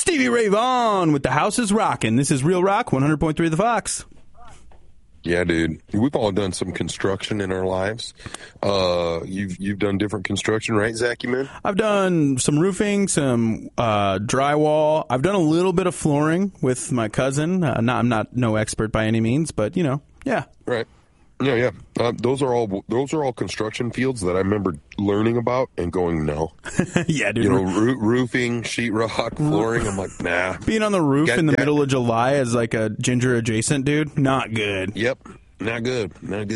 Stevie Ray Vaughan with The House is Rockin'. This is Real Rock 100.3 The Fox. Yeah, dude. We've all done some construction in our lives. You've done different construction, right, Zach? You man? I've done some roofing, some drywall. I've done a little bit of flooring with my cousin. I'm not no expert by any means, but yeah. Right. Yeah. Those are all construction fields that I remember learning about and going, no. Yeah, dude. Roofing, sheetrock, flooring. I'm like, nah. Being on the roof in the middle of July as like a ginger adjacent dude, not good. Yep. Not good.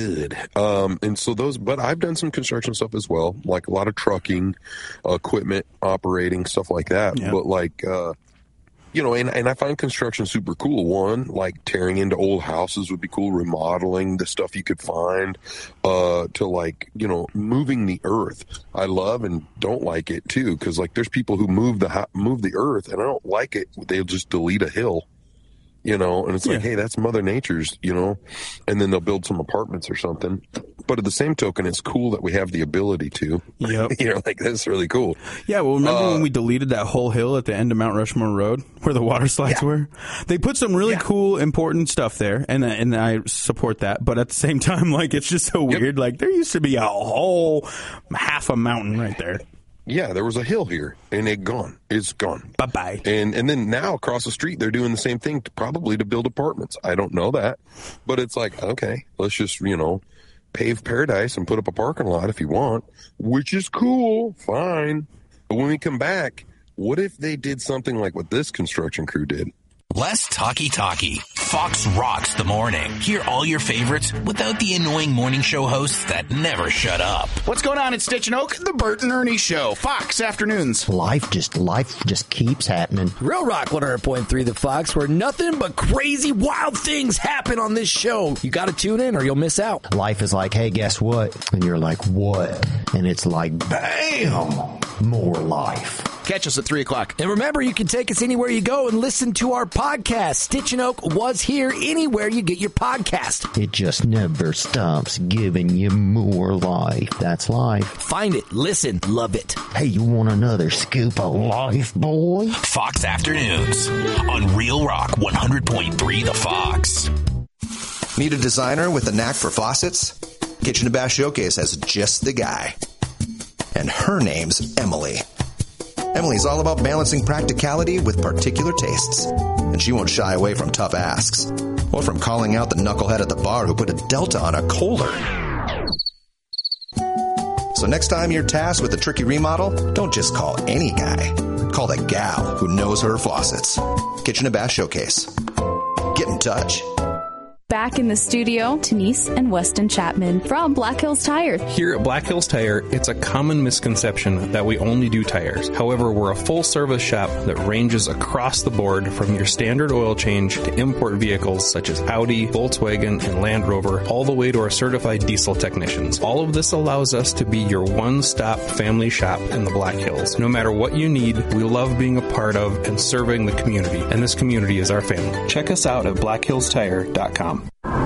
And so but I've done some construction stuff as well, like a lot of trucking, equipment operating, stuff like that. Yep. But like, and I find construction super cool. One, like tearing into old houses would be cool, remodeling the stuff you could find, to like, moving the earth. I love and don't like it too, because like there's people who move the earth, and I don't like it. They'll just delete a hill. And it's like, hey, that's Mother Nature's, and then they'll build some apartments or something. But at the same token, it's cool that we have the ability to. Yep. Like, that's really cool. Yeah, well, remember when we deleted that whole hill at the end of Mount Rushmore Road where the water slides were? They put some really cool, important stuff there, and I support that. But at the same time, like, it's just so weird. Like, there used to be a whole half a mountain right there. Yeah, there was a hill here, and it's gone. Bye-bye. And then now across the street, they're doing the same thing, probably to build apartments. I don't know that. But it's like, okay, let's just, pave paradise and put up a parking lot if you want, which is cool, fine. But when we come back, what if they did something like what this construction crew did? Less talky. Fox rocks the morning. Hear all your favorites without the annoying morning show hosts that never shut up. What's going on in Stitch and Oak? The Bert and Ernie Show. Fox afternoons. Life just keeps happening. Real Rock 100.3 The Fox, where nothing but crazy, wild things happen on this show. You got to tune in or you'll miss out. Life is like, hey, guess what? And you're like, what? And it's like, bam, more life. Catch us at 3 o'clock. And remember, you can take us anywhere you go and listen to our podcast. Stitch and Oak was here anywhere you get your podcast. It just never stops giving you more life. That's life. Find it, listen, love it. Hey, you want another scoop of life, boy? Fox Afternoons on Real Rock 100.3 The Fox. Need a designer with a knack for faucets? Kitchen to Bath Showcase has just the guy. And her name's Emily. Emily's all about balancing practicality with particular tastes, and she won't shy away from tough asks or from calling out the knucklehead at the bar who put a Delta on a Kohler. So next time you're tasked with a tricky remodel, don't just call any guy. Call the gal who knows her faucets. Kitchen and Bath Showcase. Get in touch. Back in the studio, Denise and Weston Chapman from Black Hills Tire. Here at Black Hills Tire, it's a common misconception that we only do tires. However, we're a full-service shop that ranges across the board from your standard oil change to import vehicles such as Audi, Volkswagen, and Land Rover, all the way to our certified diesel technicians. All of this allows us to be your one-stop family shop in the Black Hills. No matter what you need, we love being a part of and serving the community, and this community is our family. Check us out at blackhillstire.com.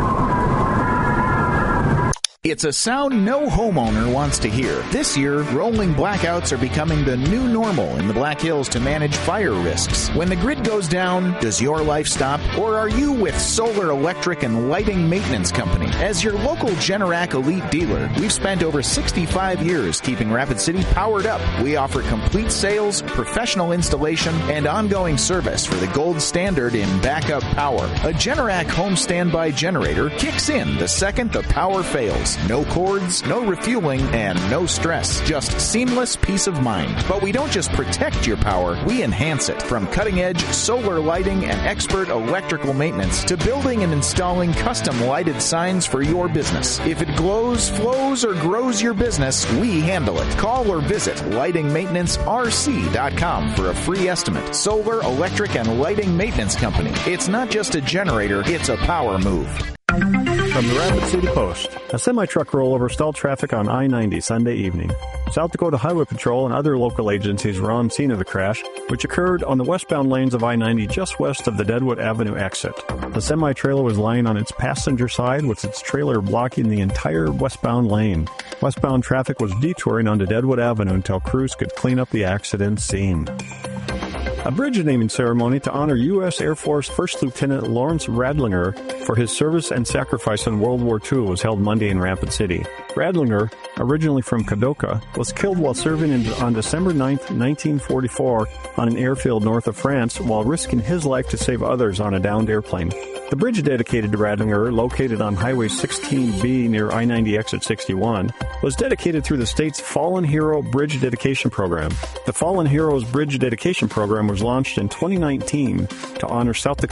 It's a sound no homeowner wants to hear. This year, rolling blackouts are becoming the new normal in the Black Hills to manage fire risks. When the grid goes down, does your life stop? Or are you with Solar Electric and Lighting Maintenance Company? As your local Generac Elite dealer, we've spent over 65 years keeping Rapid City powered up. We offer complete sales, professional installation, and ongoing service for the gold standard in backup power. A Generac home standby generator kicks in the second the power fails. No cords, no refueling, and no stress. Just seamless peace of mind. But we don't just protect your power, we enhance it. From cutting-edge solar lighting and expert electrical maintenance to building and installing custom lighted signs for your business. If it glows, flows, or grows your business, we handle it. Call or visit lightingmaintenancerc.com for a free estimate. Solar, Electric, and Lighting Maintenance Company. It's not just a generator, it's a power move. From the Rapid City Post, a semi-truck rollover stalled traffic on I-90 Sunday evening. South Dakota Highway Patrol and other local agencies were on scene of the crash, which occurred on the westbound lanes of I-90 just west of the Deadwood Avenue exit. The semi-trailer was lying on its passenger side with its trailer blocking the entire westbound lane. Westbound traffic was detouring onto Deadwood Avenue until crews could clean up the accident scene. A bridge naming ceremony to honor U.S. Air Force First Lieutenant Lawrence Radlinger for his service and sacrifice in World War II was held Monday in Rapid City. Radlinger, originally from Kadoka, was killed while serving on December 9, 1944 on an airfield north of France while risking his life to save others on a downed airplane. The bridge dedicated to Radlinger, located on Highway 16B near I-90 exit 61, was dedicated through the state's Fallen Hero Bridge Dedication Program. The Fallen Heroes Bridge Dedication Program was launched in 2019 to honor South Dakota